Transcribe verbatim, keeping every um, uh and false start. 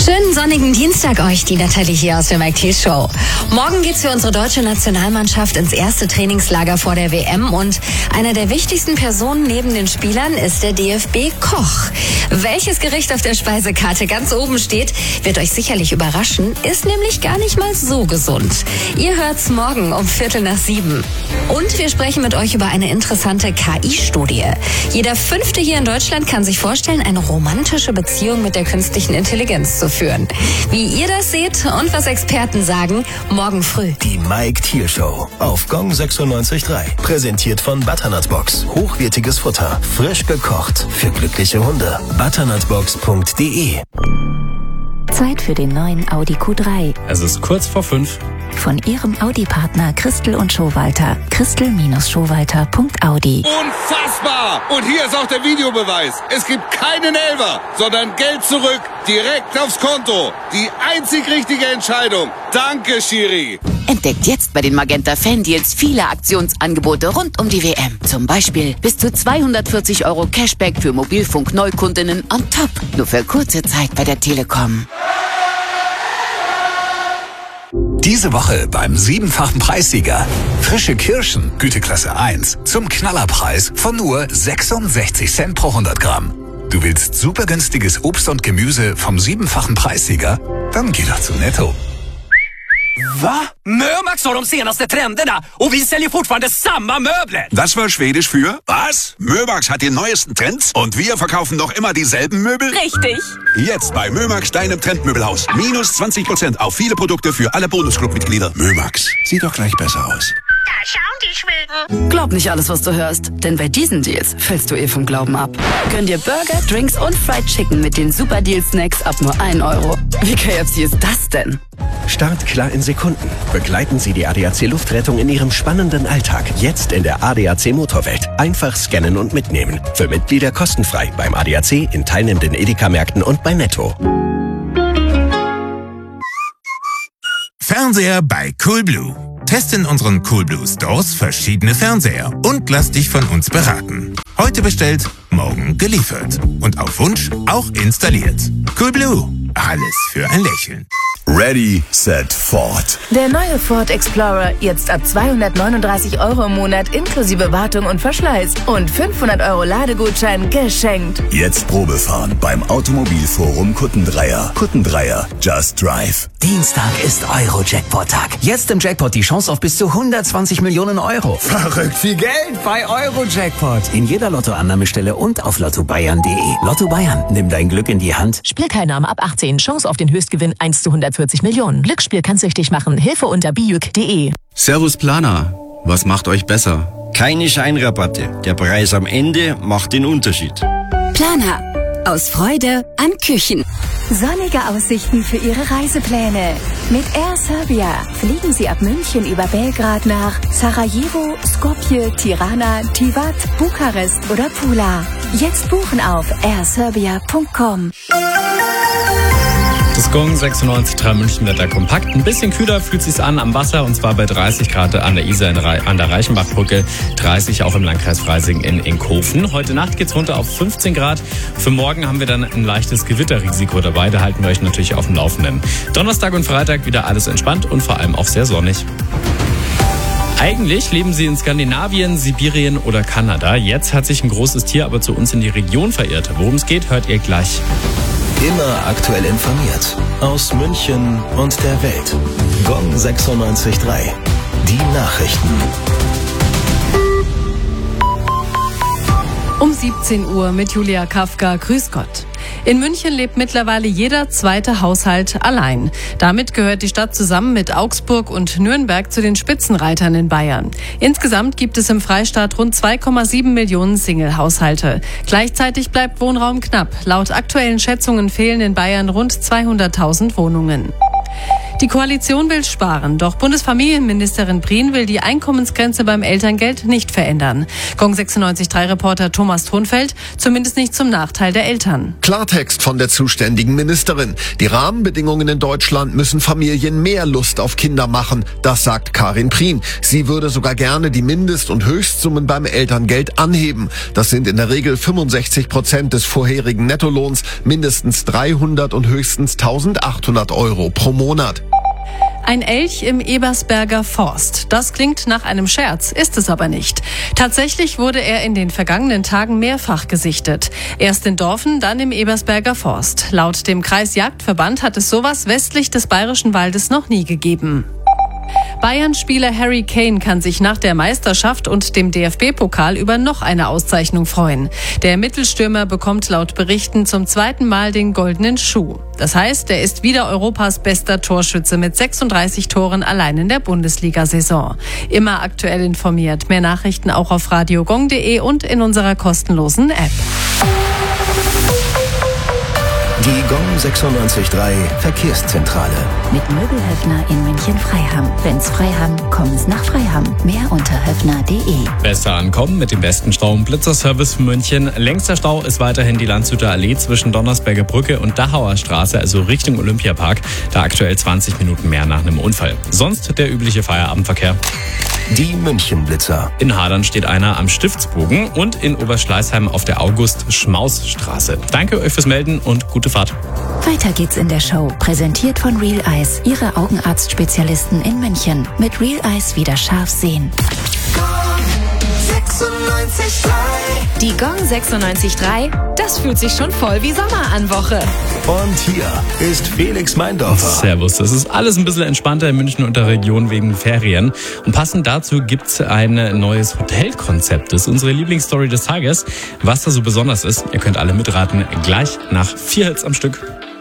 Schönen sonnigen Dienstag euch, die Nathalie hier aus der Mike Thiel Show. Morgen geht's für unsere deutsche Nationalmannschaft ins erste Trainingslager vor der W M und einer der wichtigsten Personen neben den Spielern ist der D F B-Koch. Welches Gericht auf der Speisekarte ganz oben steht, wird euch sicherlich überraschen, ist nämlich gar nicht mal so gesund. Ihr hört's morgen um Viertel nach sieben. Und wir sprechen mit euch über eine interessante K I-Studie. Jeder Fünfte hier in Deutschland kann sich vorstellen, eine romantische Beziehung mit der künstlichen Intelligenz zu führen. Wie ihr das seht und was Experten sagen, morgen früh. Die Mike Thiel Show auf Gong sechsundneunzig Komma drei. Präsentiert von Butternut Box. Hochwertiges Futter. Frisch gekocht. Für glückliche Hunde. butternutbox punkt de. Zeit für den neuen Audi Q drei. Es ist kurz vor fünf. Von Ihrem Audi-Partner Christel und Schowalter. Christel Schowalter punkt audi. Unfassbar! Und hier ist auch der Videobeweis. Es gibt keinen Elfer, sondern Geld zurück, direkt aufs Konto. Die einzig richtige Entscheidung. Danke, Schiri. Entdeckt jetzt bei den Magenta Fan-Deals viele Aktionsangebote rund um die W M. Zum Beispiel bis zu zweihundertvierzig Euro Cashback für Mobilfunk-Neukundinnen on top. Nur für kurze Zeit bei der Telekom. Diese Woche beim siebenfachen Preissieger. Frische Kirschen, Güteklasse eins, zum Knallerpreis von nur sechsundsechzig Cent pro hundert Gramm. Du willst super günstiges Obst und Gemüse vom siebenfachen Preissieger? Dann geh doch zu Netto. Va? Mömax har de senaste trenderna och vi säljer fortfarande samma möbler. Das war Schwedisch für was? Mömax hat die neuesten Trends und wir verkaufen noch immer dieselben Möbel? Richtig. Jetzt bei Mömax, deinem Trendmöbelhaus. Minus zwanzig Prozent auf viele Produkte für alle Bonusclub-Mitglieder. Mömax, sieht doch gleich besser aus. Da schauen die Schweden. Glaub nicht alles, was du hörst, denn bei diesen Deals fällst du eh vom Glauben ab. Gönn dir Burger, Drinks und Fried Chicken mit den Super Deal Snacks ab nur ein Euro. Wie K F C ist das denn? Start klar in Sekunden. Begleiten Sie die A D A C Luftrettung in Ihrem spannenden Alltag. Jetzt in der A D A C Motorwelt. Einfach scannen und mitnehmen. Für Mitglieder kostenfrei beim A D A C, in teilnehmenden Edeka-Märkten und bei Netto. Fernseher bei Coolblue. Teste in unseren Coolblue Stores verschiedene Fernseher und lass dich von uns beraten. Heute bestellt, morgen geliefert. Und auf Wunsch auch installiert. Coolblue. Alles für ein Lächeln. Ready, set, Ford. Der neue Ford Explorer jetzt ab zweihundertneununddreißig Euro im Monat inklusive Wartung und Verschleiß und fünfhundert Euro Ladegutschein geschenkt. Jetzt Probefahren beim Automobilforum Kuttendreier. Kuttendreier, just drive. Dienstag ist Euro-Jackpot-Tag. Jetzt im Jackpot die Chance auf bis zu hundertzwanzig Millionen Euro. Verrückt viel Geld bei Euro-Jackpot. In jeder Lottoannahmestelle und auf lotto bayern punkt de. Lotto Bayern, nimm dein Glück in die Hand. Spielteilnahme ab achtzehn. Chance auf den Höchstgewinn eins zu hundertvierzig Millionen. Glücksspiel kann süchtig machen. Hilfe unter bijuk punkt de. Servus Planer. Was macht euch besser? Keine Scheinrabatte. Der Preis am Ende macht den Unterschied. Planer. Aus Freude an Küchen. Sonnige Aussichten für Ihre Reisepläne. Mit Air Serbia fliegen Sie ab München über Belgrad nach Sarajevo, Skopje, Tirana, Tivat, Bukarest oder Pula. Jetzt buchen auf air serbia punkt com. Das Gong sechsundneunzig Komma drei München Wetter kompakt. Ein bisschen kühler fühlt sich's an am Wasser und zwar bei dreißig Grad an der Isar in Re- an der Reichenbachbrücke, dreißig auch im Landkreis Freising in Enkhofen. Heute Nacht geht's runter auf fünfzehn Grad. Für morgen haben wir dann ein leichtes Gewitterrisiko dabei. Da halten wir euch natürlich auf dem Laufenden. Donnerstag und Freitag wieder alles entspannt und vor allem auch sehr sonnig. Eigentlich leben sie in Skandinavien, Sibirien oder Kanada. Jetzt hat sich ein großes Tier aber zu uns in die Region verirrt. Worum es geht, hört ihr gleich. Immer aktuell informiert. Aus München und der Welt. Gong sechsundneunzig Komma drei. Die Nachrichten. Um siebzehn Uhr mit Julia Kafka. Grüß Gott. In München lebt mittlerweile jeder zweite Haushalt allein. Damit gehört die Stadt zusammen mit Augsburg und Nürnberg zu den Spitzenreitern in Bayern. Insgesamt gibt es im Freistaat rund zwei Komma sieben Millionen Single-Haushalte. Gleichzeitig bleibt Wohnraum knapp. Laut aktuellen Schätzungen fehlen in Bayern rund zweihunderttausend Wohnungen. Die Koalition will sparen, doch Bundesfamilienministerin Prien will die Einkommensgrenze beim Elterngeld nicht verändern. Gong sechsundneunzig Komma drei-Reporter Thomas Thonfeld, zumindest nicht zum Nachteil der Eltern. Klartext von der zuständigen Ministerin. Die Rahmenbedingungen in Deutschland müssen Familien mehr Lust auf Kinder machen. Das sagt Karin Prien. Sie würde sogar gerne die Mindest- und Höchstsummen beim Elterngeld anheben. Das sind in der Regel fünfundsechzig Prozent des vorherigen Nettolohns, mindestens dreihundert und höchstens eintausendachthundert Euro pro Monat. Ein Elch im Ebersberger Forst. Das klingt nach einem Scherz, ist es aber nicht. Tatsächlich wurde er in den vergangenen Tagen mehrfach gesichtet. Erst in Dorfen, dann im Ebersberger Forst. Laut dem Kreisjagdverband hat es sowas westlich des Bayerischen Waldes noch nie gegeben. Bayern-Spieler Harry Kane kann sich nach der Meisterschaft und dem D F B-Pokal über noch eine Auszeichnung freuen. Der Mittelstürmer bekommt laut Berichten zum zweiten Mal den goldenen Schuh. Das heißt, er ist wieder Europas bester Torschütze mit sechsunddreißig Toren allein in der Bundesliga-Saison. Immer aktuell informiert. Mehr Nachrichten auch auf radiogong punkt de und in unserer kostenlosen App. Die Gong sechsundneunzig Komma drei Verkehrszentrale. Mit Möbelhöfner in München-Freiham. Wenn's Freiham, kommen's nach Freiham. Mehr unter höfner punkt de. Besser ankommen mit dem besten Stau im Blitzerservice für München. Längster Stau ist weiterhin die Landshuter Allee zwischen Donnersberger Brücke und Dachauer Straße, also Richtung Olympiapark. Da aktuell zwanzig Minuten mehr nach einem Unfall. Sonst der übliche Feierabendverkehr. Die München-Blitzer. In Hadern steht einer am Stiftsbogen und in Oberschleißheim auf der August-Schmaus-Straße. Danke euch fürs Melden und gute Fahrt. Weiter geht's in der Show. Präsentiert von Real Eyes, Ihre Augenarztspezialisten in München. Mit Real Eyes wieder scharf sehen. Die Gong sechsundneunzig Komma drei, das fühlt sich schon voll wie Sommer an Woche. Und hier ist Felix Meindorfer. Servus, das ist alles ein bisschen entspannter in München und der Region wegen Ferien. Und passend dazu gibt's ein neues Hotelkonzept. Das ist unsere Lieblingsstory des Tages. Was da so besonders ist, ihr könnt alle mitraten, gleich nach vier Hits am Stück.